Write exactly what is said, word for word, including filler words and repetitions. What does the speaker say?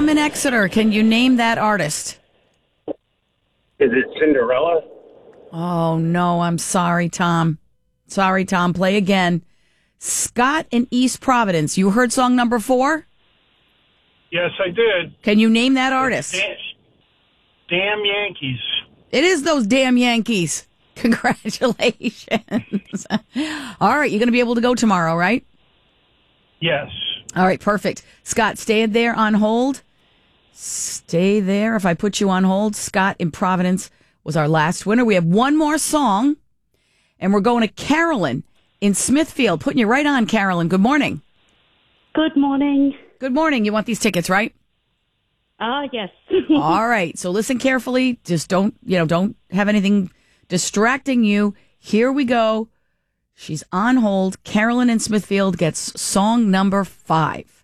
Tom in Exeter, can you name that artist? Is it Cinderella? Oh, no, I'm sorry, Tom. Sorry, Tom. Play again. Scott in East Providence. You heard song number four? Yes, I did. Can you name that artist? Damn, damn Yankees. It is those damn Yankees. Congratulations. All right, you're going to be able to go tomorrow, right? Yes. All right, perfect. Scott, stay there on hold. Stay there. If I put you on hold, Scott in Providence was our last winner. We have one more song, and we're going to Carolyn in Smithfield. Putting you right on, Carolyn. Good morning. Good morning. Good morning. You want these tickets, right? Ah, uh, yes. All right. So listen carefully. Just don't, you know, don't have anything distracting you. Here we go. She's on hold. Carolyn in Smithfield gets song number five.